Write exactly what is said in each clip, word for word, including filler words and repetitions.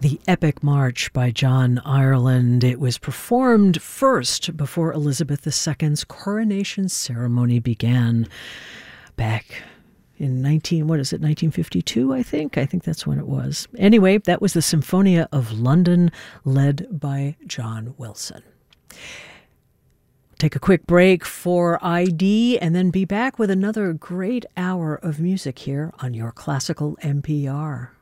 The Epic March by John Ireland. It was performed first before Elizabeth the Second's coronation ceremony began back in nineteen, what is it, nineteen fifty-two, I think? I think that's when it was. Anyway, that was the Symphonia of London, led by John Wilson. Take a quick break for I D and then be back with another great hour of music here on your Classical N P R.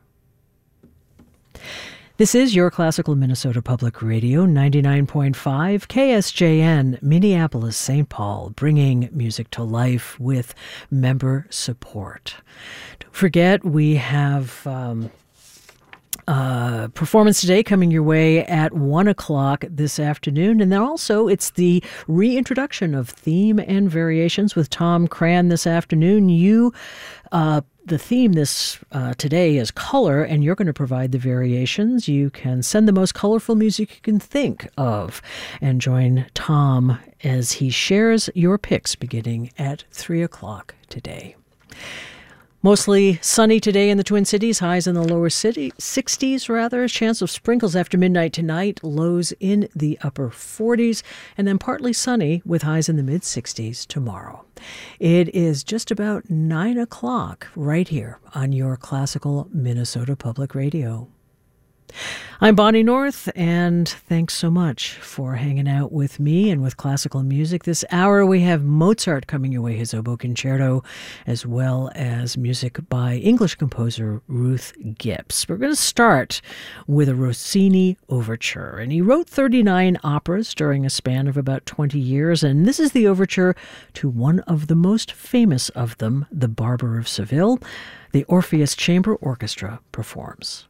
This is your Classical Minnesota Public Radio, ninety-nine point five K S J N, Minneapolis, Saint Paul, bringing music to life with member support. Don't forget, we have um, uh, performance today coming your way at one o'clock this afternoon. And then also, it's the reintroduction of Theme and Variations with Tom Cran this afternoon. You uh The theme this uh, today is color, and you're going to provide the variations. You can send the most colorful music you can think of and join Tom as he shares your picks beginning at three o'clock today. Mostly sunny today in the Twin Cities, highs in the lower city, sixties rather. Chance of sprinkles after midnight tonight, lows in the upper forties, and then partly sunny with highs in the mid-sixties tomorrow. It is just about nine o'clock right here on your Classical Minnesota Public Radio. I'm Bonnie North, and thanks so much for hanging out with me and with classical music. This hour we have Mozart coming your way, his oboe concerto, as well as music by English composer Ruth Gibbs. We're going to start with a Rossini overture, and he wrote thirty-nine operas during a span of about twenty years, and this is the overture to one of the most famous of them, The Barber of Seville. The Orpheus Chamber Orchestra performs.